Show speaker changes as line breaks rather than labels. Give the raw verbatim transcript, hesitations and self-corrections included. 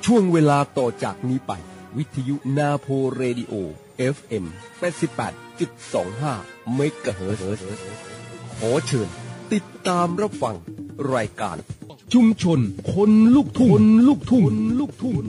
ช่วงเวลาต่อจากนี้ไปวิทยุนาโพเรดิโอ เอฟ เอ็ม แปดสิบแปดจุดสองห้า เมกะเฮิรตซ์ขอเชิญติดตามรับฟังรายการชุมชนคนลูกทุ่งลูกทุ่งลูกทุ่ง